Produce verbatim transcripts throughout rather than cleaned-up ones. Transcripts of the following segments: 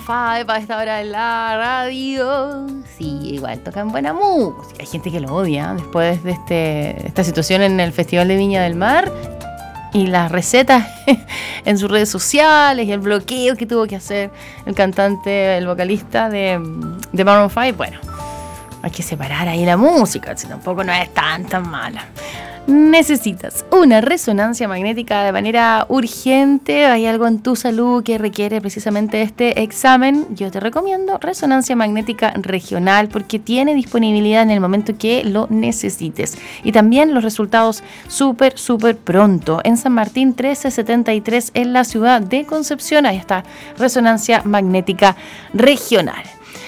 cinco a esta hora en la radio. Sí, igual tocan buena música. Hay gente que lo odia después de este, esta situación en el Festival de Viña del Mar y las recetas en sus redes sociales y el bloqueo que tuvo que hacer el cantante, el vocalista de, de Maroon cinco. Bueno, hay que separar ahí la música, si tampoco no es tan tan mala. Necesitas una resonancia magnética de manera urgente. Hay algo en tu salud que requiere precisamente este examen. Yo te recomiendo resonancia magnética regional porque tiene disponibilidad en el momento que lo necesites. Y también los resultados súper, súper pronto. En San Martín trece setenta y tres en la ciudad de Concepción. Ahí está, resonancia magnética regional.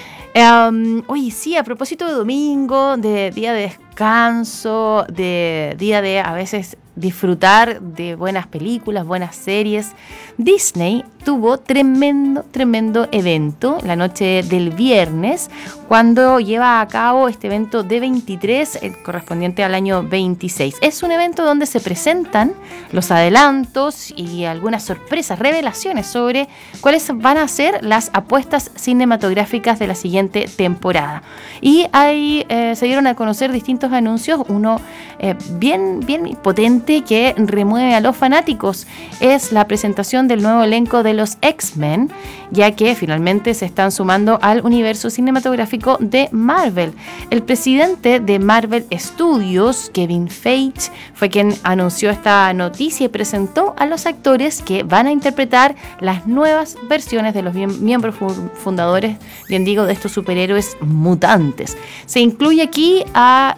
Um, oye, sí, a propósito de domingo, de día de descanso, de día de a veces disfrutar de buenas películas, buenas series, Disney tuvo tremendo, tremendo evento la noche del viernes, cuando lleva a cabo este evento D veintitrés, el correspondiente al año veintiséis. Es un evento donde se presentan los adelantos y algunas sorpresas, revelaciones sobre cuáles van a ser las apuestas cinematográficas de la siguiente temporada. Y ahí eh, se dieron a conocer distintos anuncios, uno eh, bien, bien potente que remueve a los fanáticos. Es la presentación del nuevo elenco de los X-Men, ya que finalmente se están sumando al universo cinematográfico de Marvel. El presidente de Marvel Studios, Kevin Feige, fue quien anunció esta noticia y presentó a los actores que van a interpretar las nuevas versiones de los miembros fundadores, bien digo, de estos superhéroes mutantes. Se incluye aquí a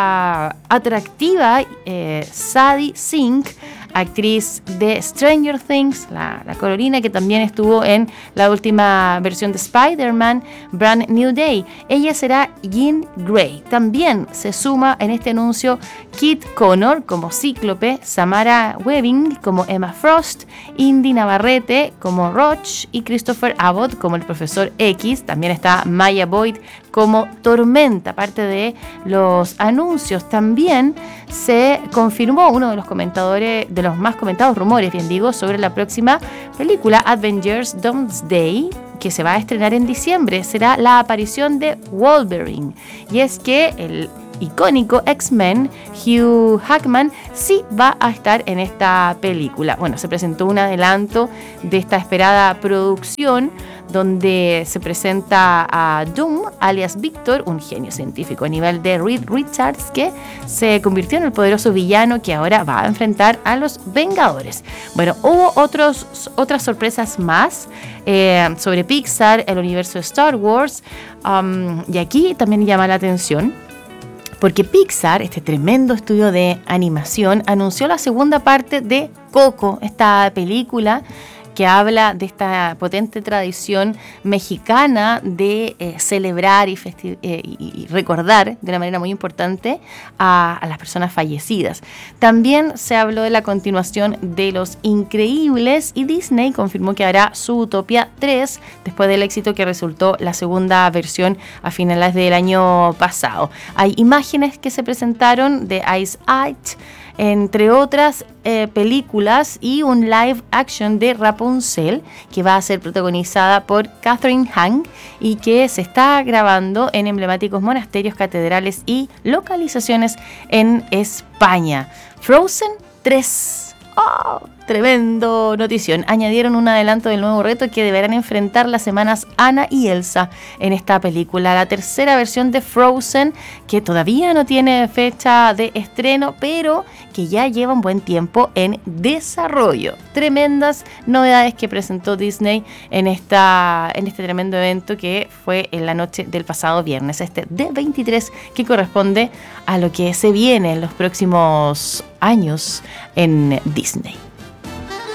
la atractiva eh, Sadie Sink, actriz de Stranger Things, la, la colorina que también estuvo en la última versión de Spider-Man, Brand New Day. Ella será Jean Grey. También se suma en este anuncio Kit Connor como Cíclope, Samara Webbing como Emma Frost, Indy Navarrete como Roach y Christopher Abbott como el Profesor X. También está Maya Boyd como Tormenta. Aparte de los anuncios, también se confirmó uno de los comentadores, de los más comentados rumores, bien digo, sobre la próxima película Avengers Doomsday, que se va a estrenar en diciembre. Será la aparición de Wolverine. Y es que el icónico X-Men Hugh Jackman sí va a estar en esta película. Bueno, se presentó un adelanto de esta esperada producción donde se presenta a Doom, alias Victor, un genio científico a nivel de Reed Richards, que se convirtió en el poderoso villano que ahora va a enfrentar a los Vengadores. Bueno, hubo otros, otras sorpresas más eh, sobre Pixar, el universo de Star Wars, um, y aquí también llama la atención porque Pixar, este tremendo estudio de animación, anunció la segunda parte de Coco, esta película que habla de esta potente tradición mexicana de eh, celebrar y, festi- eh, y recordar de una manera muy importante a, a las personas fallecidas. También se habló de la continuación de Los Increíbles y Disney confirmó que hará Zootopia tres después del éxito que resultó la segunda versión a finales del año pasado. Hay imágenes que se presentaron de Ice Age, entre otras eh, películas, y un live action de Rapunzel que va a ser protagonizada por Catherine Hahn y que se está grabando en emblemáticos monasterios, catedrales y localizaciones en España. Frozen tres. ¡Oh! Tremendo notición. Añadieron un adelanto del nuevo reto que deberán enfrentar las hermanas Anna y Elsa en esta película. La tercera versión de Frozen, que todavía no tiene fecha de estreno, pero que ya lleva un buen tiempo en desarrollo. Tremendas novedades que presentó Disney en, esta, en este tremendo evento que fue en la noche del pasado viernes. Este D veintitrés que corresponde a lo que se viene en los próximos años en Disney.